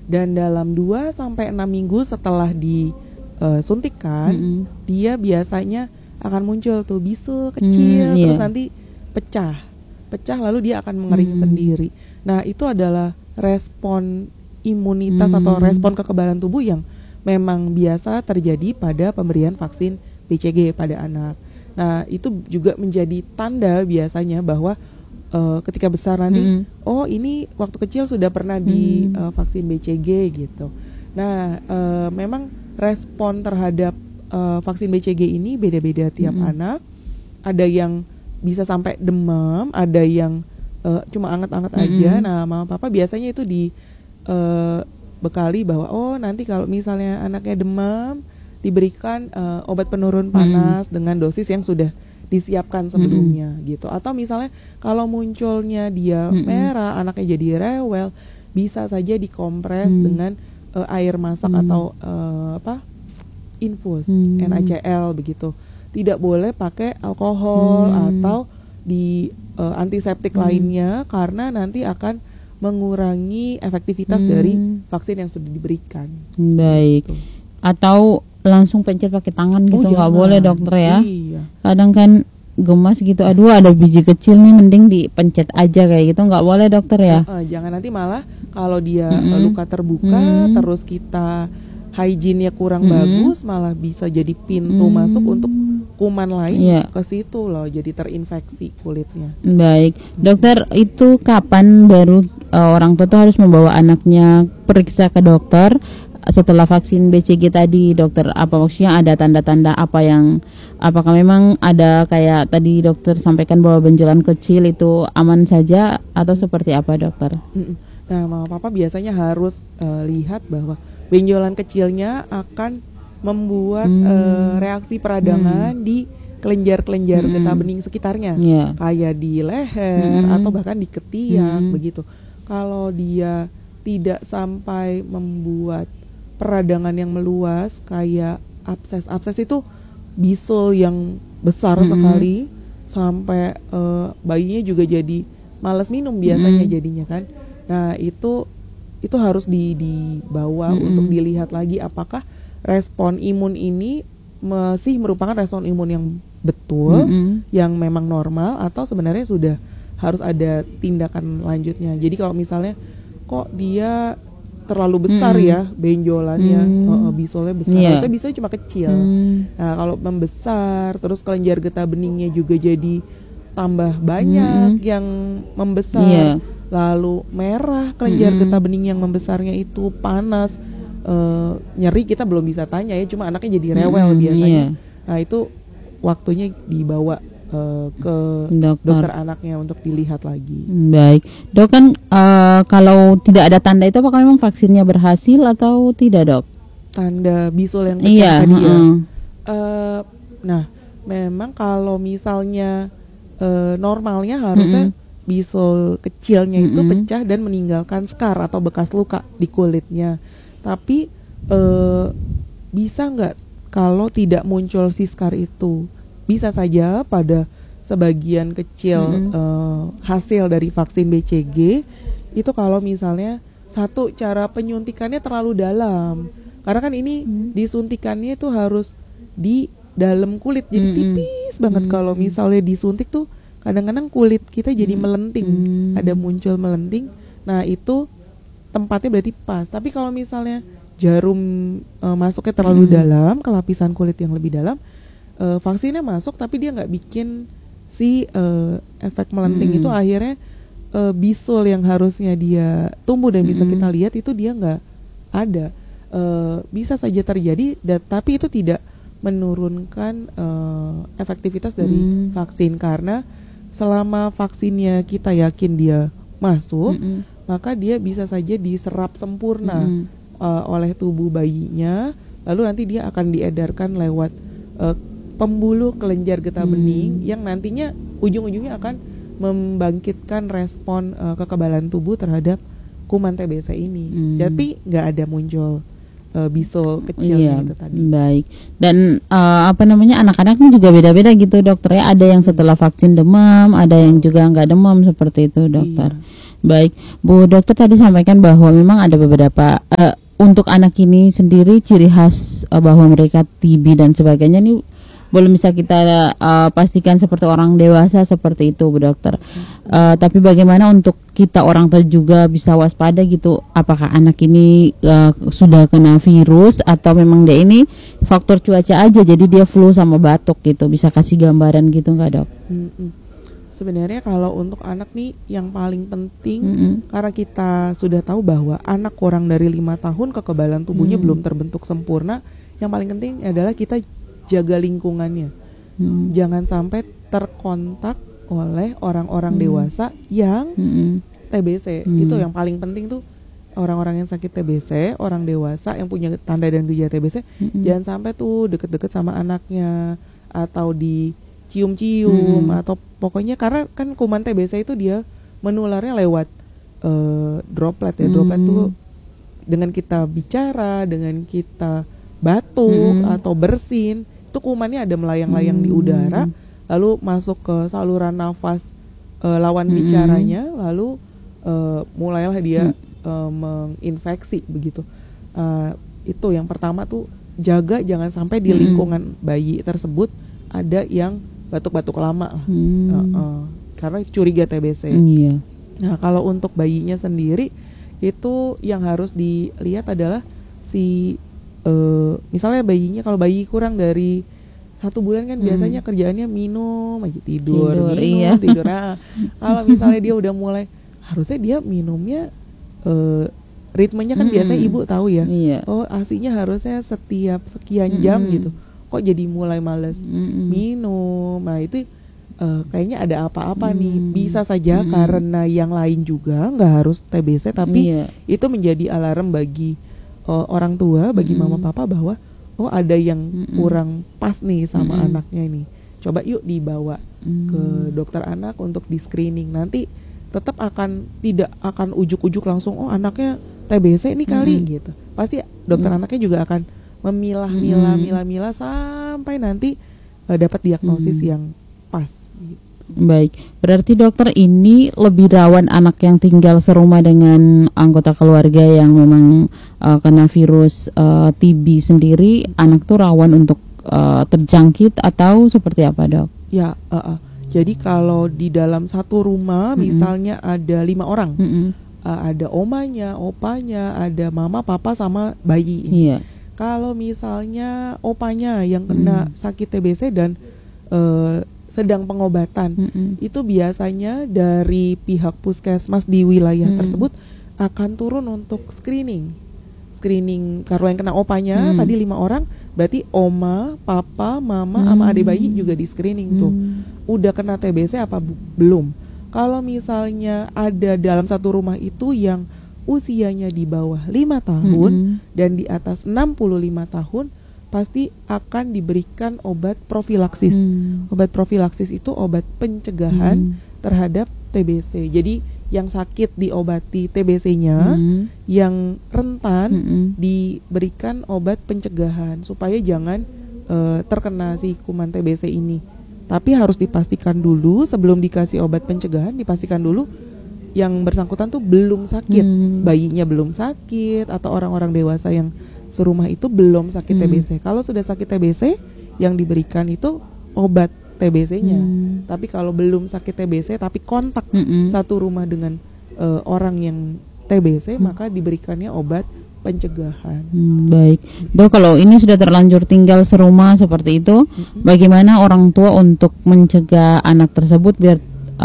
Dan dalam 2 sampai 6 minggu setelah disuntikan, dia biasanya akan muncul tuh bisul kecil, terus nanti pecah lalu dia akan mengering sendiri. Nah, itu adalah respon imunitas atau respon kekebalan tubuh yang memang biasa terjadi pada pemberian vaksin BCG pada anak. Nah, itu juga menjadi tanda biasanya bahwa ketika besar nanti, oh ini waktu kecil sudah pernah di vaksin BCG gitu. Nah, memang respon terhadap vaksin BCG ini beda-beda tiap anak. Ada yang bisa sampai demam, ada yang cuma anget-anget aja. Nah, mama papa biasanya itu bekali bahwa nanti kalau misalnya anaknya demam, diberikan obat penurun panas dengan dosis yang sudah disiapkan sebelumnya gitu. Atau misalnya kalau munculnya dia merah, anaknya jadi rewel, bisa saja dikompres dengan air masak atau infus NaCl begitu. Tidak boleh pakai alkohol atau di antiseptik lainnya, karena nanti akan mengurangi efektivitas dari vaksin yang sudah diberikan. Baik. Gitu. Atau langsung pencet pakai tangan gitu, nggak boleh dokter ya? Iya. Kadang kan gemas gitu, aduh ada biji kecil nih, mending dipencet aja kayak gitu, nggak boleh dokter ya? Jangan nanti malah kalau dia luka terbuka, terus kita hygiene-nya kurang bagus, malah bisa jadi pintu masuk untuk kuman lain ke situ loh, jadi terinfeksi kulitnya. Baik, dokter, itu kapan baru orang tua tuh harus membawa anaknya periksa ke dokter setelah vaksin BCG tadi, dokter? Apa maksudnya, ada tanda-tanda apa yang, apakah memang ada kayak tadi dokter sampaikan bahwa benjolan kecil itu aman saja atau seperti apa dokter? Nah, mama papa biasanya harus lihat bahwa benjolan kecilnya akan membuat reaksi peradangan di kelenjar-kelenjar getah bening sekitarnya, kayak di leher atau bahkan di ketiak begitu. Kalau dia tidak sampai membuat peradangan yang meluas kayak abses itu bisul yang besar sekali sampai bayinya juga jadi malas minum biasanya jadinya kan. Nah, itu harus dibawa untuk dilihat lagi apakah respon imun ini masih merupakan respon imun yang betul, yang memang normal, atau sebenarnya sudah harus ada tindakan lanjutnya. Jadi kalau misalnya kok dia terlalu besar ya benjolannya, bisulnya besar, harusnya bisulnya cuma kecil. Nah, kalau membesar terus kelenjar getah beningnya juga jadi tambah banyak yang membesar, lalu merah kelenjar getah bening yang membesarnya itu, panas, nyeri, kita belum bisa tanya ya, cuma anaknya jadi rewel biasanya. Nah, itu waktunya dibawa ke dokter anaknya untuk dilihat lagi. Baik, dok, kan kalau tidak ada tanda itu apakah memang vaksinnya berhasil atau tidak, dok? Tanda bisul yang pecah tadi ya. Nah, memang kalau misalnya normalnya harusnya bisul kecilnya itu pecah dan meninggalkan scar atau bekas luka di kulitnya. Tapi bisa nggak kalau tidak muncul si scar itu? Bisa saja pada sebagian kecil hasil dari vaksin BCG itu kalau misalnya satu, cara penyuntikannya terlalu dalam. Karena kan ini disuntikannya itu harus di dalam kulit, jadi tipis banget. Kalau misalnya disuntik tuh kadang-kadang kulit kita jadi melenting, ada muncul melenting. Nah, itu tempatnya berarti pas. Tapi kalau misalnya jarum masuknya terlalu dalam ke lapisan kulit yang lebih dalam, vaksinnya masuk tapi dia nggak bikin si efek melenting itu, akhirnya bisul yang harusnya dia tumbuh dan bisa kita lihat itu dia nggak ada. Bisa saja terjadi, tapi itu tidak menurunkan efektivitas dari vaksin, karena selama vaksinnya kita yakin dia masuk, maka dia bisa saja diserap sempurna oleh tubuh bayinya, lalu nanti dia akan diedarkan lewat pembuluh kelenjar getah bening yang nantinya ujung-ujungnya akan membangkitkan respon kekebalan tubuh terhadap kuman TBC ini. Jadi nggak ada muncul bisul kecilnya itu tadi. Baik. Dan anak-anak juga beda-beda gitu dokter ya. Ada yang setelah vaksin demam, ada yang juga nggak demam seperti itu dokter. Baik, Bu Dokter tadi sampaikan bahwa memang ada beberapa untuk anak ini sendiri ciri khas bahwa mereka TB dan sebagainya ini belum bisa kita pastikan seperti orang dewasa seperti itu, Bu Dokter. Tapi bagaimana untuk kita orang tua juga bisa waspada gitu? Apakah anak ini sudah kena virus atau memang dia ini faktor cuaca aja, jadi dia flu sama batuk gitu? Bisa kasih gambaran gitu nggak, Dok? Sebenarnya kalau untuk anak nih yang paling penting karena kita sudah tahu bahwa anak kurang dari 5 tahun kekebalan tubuhnya belum terbentuk sempurna. Yang paling penting adalah kita jaga lingkungannya. Jangan sampai terkontak oleh orang-orang dewasa yang TBC. Itu yang paling penting tuh, orang-orang yang sakit TBC, orang dewasa yang punya tanda dan gejala TBC, jangan sampai tuh deket-deket sama anaknya atau dicium-cium atau pokoknya, karena kan kuman TBC itu dia menularnya lewat droplet ya. Droplet tuh dengan kita bicara, dengan kita batuk atau bersin, itu kumannya ada melayang-layang di udara, lalu masuk ke saluran nafas lawan bicaranya, lalu mulailah dia menginfeksi begitu. Itu yang pertama tuh, jaga jangan sampai di lingkungan bayi tersebut ada yang batuk-batuk lama lah. Karena curiga TBC. Nah, kalau untuk bayinya sendiri itu yang harus dilihat adalah misalnya bayinya, kalau bayi kurang dari 1 bulan kan biasanya kerjaannya minum aja, tidur. Nah, kalau misalnya dia udah mulai, harusnya dia minumnya ritmenya kan biasanya ibu tahu ya. Oh, ASI-nya harusnya setiap sekian jam gitu. Kok jadi mulai males minum? Nah, itu kayaknya ada apa-apa nih. Bisa saja karena yang lain juga, nggak harus TBC, tapi itu menjadi alarm bagi orang tua, bagi mama papa bahwa oh ada yang kurang pas nih sama anaknya ini. Coba yuk dibawa ke dokter anak untuk di screening. Nanti tetap tidak akan ujuk-ujuk langsung oh anaknya TBC nih kali gitu. Pasti dokter anaknya juga akan memilah sampai nanti dapat diagnosis yang pas gitu. Baik, berarti dokter ini lebih rawan anak yang tinggal serumah dengan anggota keluarga yang memang kena virus TB sendiri, anak tuh rawan untuk terjangkit atau seperti apa, Dok? Ya, jadi kalau di dalam satu rumah misalnya ada 5 orang, ada omanya, opanya, ada mama, papa sama bayi. Kalau misalnya opanya yang kena sakit TBC dan sedang pengobatan, itu biasanya dari pihak puskesmas di wilayah tersebut akan turun untuk screening. Kalau yang kena opanya tadi 5 orang, berarti oma, papa, mama, sama adik bayi juga di screening tuh. Udah kena TBC apa belum? Kalau misalnya ada dalam satu rumah itu yang usianya di bawah 5 tahun dan di atas 65 tahun, pasti akan diberikan obat profilaksis. Obat profilaksis itu obat pencegahan terhadap TBC. Jadi yang sakit diobati TBC-nya, yang rentan diberikan obat pencegahan supaya jangan terkena si kuman TBC ini. Tapi harus dipastikan dulu sebelum dikasih obat pencegahan, dipastikan dulu yang bersangkutan tuh belum sakit, bayinya belum sakit atau orang-orang dewasa yang serumah itu belum sakit TBC. Kalau sudah sakit TBC, yang diberikan itu obat TBC-nya. Tapi kalau belum sakit TBC tapi kontak satu rumah dengan orang yang TBC, maka diberikannya obat pencegahan. Baik, Dok, kalau ini sudah terlanjur tinggal serumah seperti itu, bagaimana orang tua untuk mencegah anak tersebut biar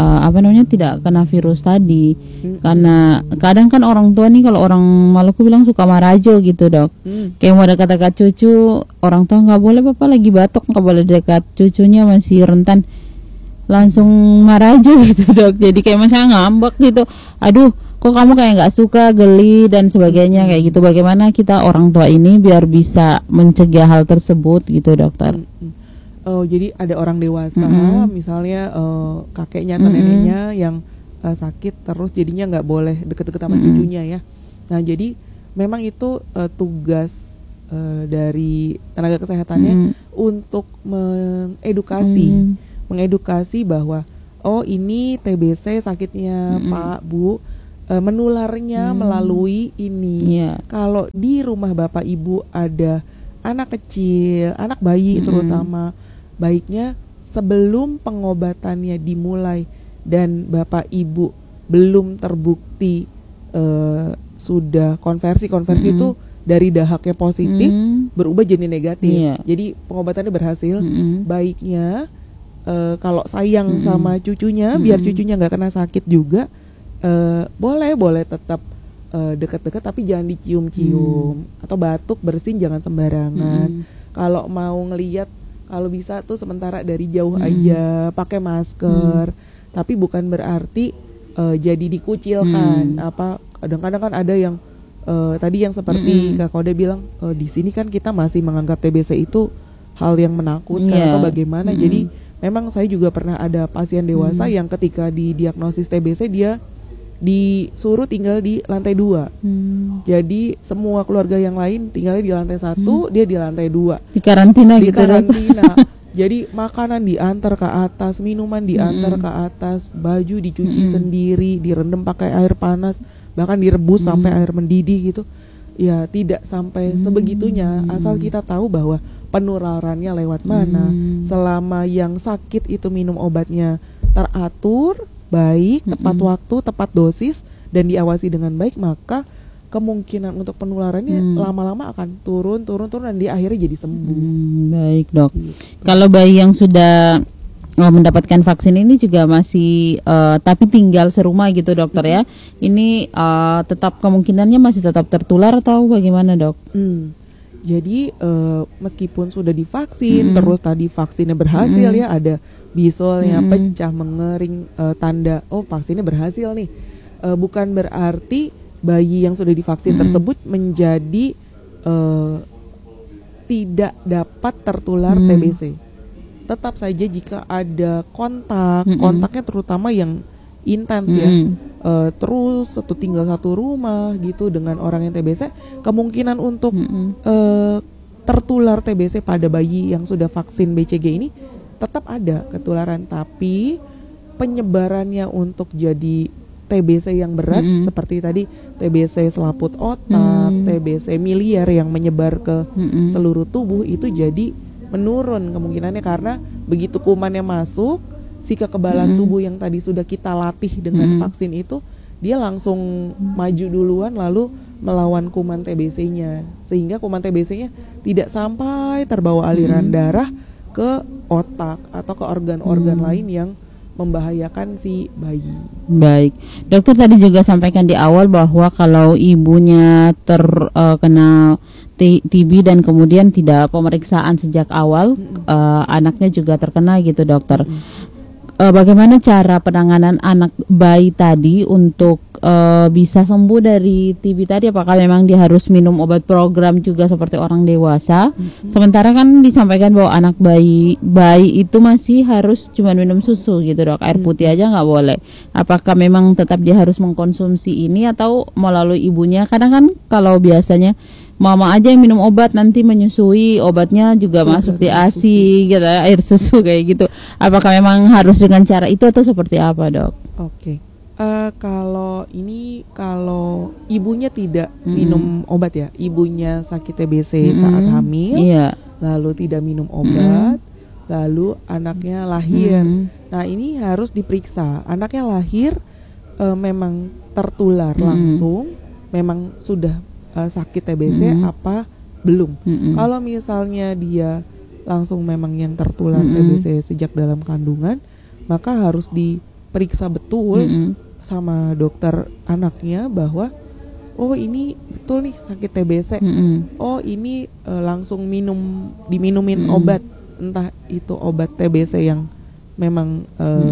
tidak kena virus tadi? Karena kadang kan orang tua nih, kalau orang Maluku bilang suka marajo gitu, Dok. Kayak mau dekat-dekat cucu, orang tua nggak boleh, bapak lagi batuk nggak boleh dekat cucunya masih rentan, langsung marajo gitu, Dok. Jadi kayak misalnya ngambek gitu, aduh kok kamu kayak nggak suka, geli dan sebagainya kayak gitu. Bagaimana kita orang tua ini biar bisa mencegah hal tersebut gitu, Dokter? Jadi ada orang dewasa, misalnya kakeknya atau neneknya yang sakit terus, jadinya nggak boleh deket-deket sama cucunya ya. Nah, jadi memang itu tugas dari tenaga kesehatannya untuk mengedukasi bahwa oh ini TBC sakitnya Pak Bu, menularnya melalui ini. Kalau di rumah bapak ibu ada anak kecil, anak bayi terutama, baiknya sebelum pengobatannya dimulai dan bapak ibu belum terbukti sudah konversi itu dari dahaknya positif berubah jadi negatif. Jadi pengobatannya berhasil. Baiknya kalau sayang sama cucunya, biar cucunya nggak kena sakit juga, boleh tetap dekat-dekat tapi jangan dicium-cium, atau batuk bersin jangan sembarangan. Kalau mau ngelihat, kalau bisa tuh sementara dari jauh aja, pakai masker. Tapi bukan berarti jadi dikucilkan. Kadang-kadang kan ada yang tadi yang seperti Kak Koda bilang, di sini kan kita masih menganggap TBC itu hal yang menakutkan atau bagaimana. Jadi memang saya juga pernah ada pasien dewasa yang ketika didiagnosis TBC dia disuruh tinggal di lantai 2. Jadi semua keluarga yang lain tinggalnya di lantai 1, dia di lantai 2. Di karantina di gitu. Karantina. Jadi makanan diantar ke atas, minuman diantar ke atas, baju dicuci sendiri, direndam pakai air panas, bahkan direbus sampai air mendidih gitu. Ya tidak sampai sebegitunya, asal kita tahu bahwa penularannya lewat mana. Selama yang sakit itu minum obatnya teratur, baik, tepat waktu, tepat dosis, dan diawasi dengan baik, maka kemungkinan untuk penularannya lama-lama akan turun dan di akhirnya jadi sembuh. Baik dok. Kalau bayi yang sudah mendapatkan vaksin ini juga masih tapi tinggal serumah gitu dokter ya, ini tetap kemungkinannya masih tetap tertular atau bagaimana dok? Jadi meskipun sudah divaksin, terus tadi vaksinnya berhasil ya, ada bisolnya pecah, mengering, tanda vaksinnya berhasil nih, bukan berarti bayi yang sudah divaksin tersebut menjadi tidak dapat tertular TBC. Tetap saja jika ada kontaknya terutama yang intens ya, terus tinggal satu rumah gitu dengan orang yang TBC, kemungkinan untuk tertular TBC pada bayi yang sudah vaksin BCG ini tetap ada ketularan, tapi penyebarannya untuk jadi TBC yang berat seperti tadi TBC selaput otak, TBC miliar yang menyebar ke seluruh tubuh itu jadi menurun kemungkinannya, karena begitu kumannya masuk, si kekebalan tubuh yang tadi sudah kita latih dengan vaksin itu, dia langsung maju duluan lalu melawan kuman TBC-nya, sehingga kuman TBC-nya tidak sampai terbawa aliran darah ke otak atau ke organ-organ lain yang membahayakan si bayi. Baik, dokter tadi juga sampaikan di awal bahwa kalau ibunya terkena TB dan kemudian tidak pemeriksaan sejak awal, anaknya juga terkena gitu dokter. Bagaimana cara penanganan anak bayi tadi untuk bisa sembuh dari TB tadi? Apakah memang dia harus minum obat program juga seperti orang dewasa? Sementara kan disampaikan bahwa anak bayi itu masih harus cuma minum susu gitu dok, air putih aja nggak boleh. Apakah memang tetap dia harus mengkonsumsi ini atau melalui ibunya? Kadang kan kalau biasanya mama aja yang minum obat, nanti menyusui, obatnya juga masuk di ASI gitu, air susu kayak gitu. Apakah memang harus dengan cara itu atau seperti apa dok? Oke. Kalau ibunya tidak minum obat ya, ibunya sakit TBC saat hamil, lalu tidak minum obat, lalu anaknya lahir. Nah ini harus diperiksa, anaknya lahir memang tertular langsung, memang sudah sakit TBC apa belum. Kalau misalnya dia langsung memang yang tertular TBC sejak dalam kandungan, maka harus diperiksa betul sama dokter anaknya bahwa oh ini betul nih sakit TBC, oh ini langsung diminumin obat, entah itu obat TBC yang memang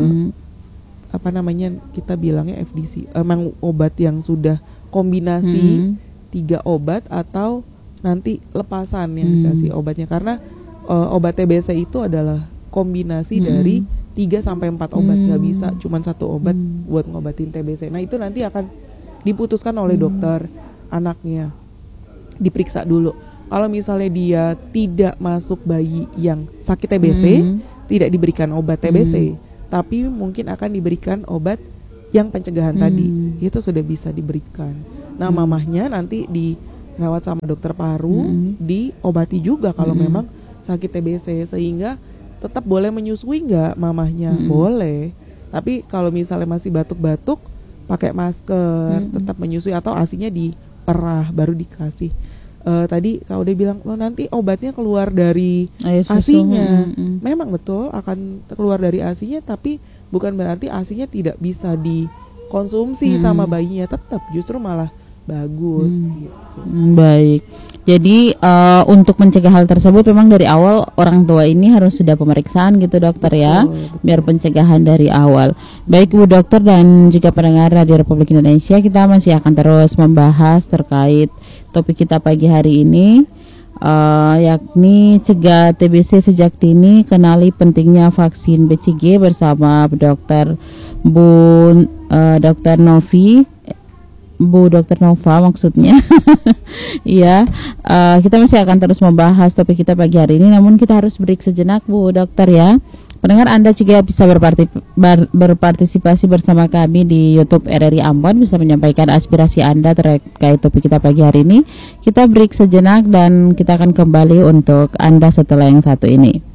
kita bilangnya FDC, memang obat yang sudah kombinasi 3 obat, atau nanti lepasan yang dikasih obatnya, karena obat TBC itu adalah kombinasi dari 3-4 obat, nggak bisa cuma 1 obat buat ngobatin TBC. Nah itu nanti akan diputuskan oleh dokter anaknya, diperiksa dulu. Kalau misalnya dia tidak masuk bayi yang sakit TBC, tidak diberikan obat TBC, tapi mungkin akan diberikan obat yang pencegahan tadi itu sudah bisa diberikan. Nah, mamahnya nanti dirawat sama dokter paru, diobati juga kalau memang sakit TBC, sehingga tetap boleh menyusui nggak mamahnya? Boleh. Tapi kalau misalnya masih batuk-batuk, pakai masker, tetap menyusui, atau ASI-nya diperah baru dikasih. Tadi Kak udah bilang, nanti obatnya keluar dari ASI-nya. Memang betul akan keluar dari ASI-nya, tapi bukan berarti ASI-nya tidak bisa dikonsumsi sama bayinya, tetap justru malah bagus gitu. Baik. Jadi untuk mencegah hal tersebut memang dari awal orang tua ini harus sudah pemeriksaan gitu dokter, ya, biar pencegahan dari awal. Baik Bu Dokter dan juga pendengar Radio Republik Indonesia, kita masih akan terus membahas terkait topik kita pagi hari ini, yakni cegah TBC sejak dini, kenali pentingnya vaksin BCG bersama Dr. Dr. Novi, Bu Dr. Nova maksudnya. Iya, kita masih akan terus membahas topik kita pagi hari ini, namun kita harus break sejenak Bu Dokter, ya. Pendengar, Anda juga bisa berpartisipasi bersama kami di YouTube RRI Ambon, bisa menyampaikan aspirasi Anda terkait topik kita pagi hari ini. Kita break sejenak dan kita akan kembali untuk Anda setelah yang satu ini.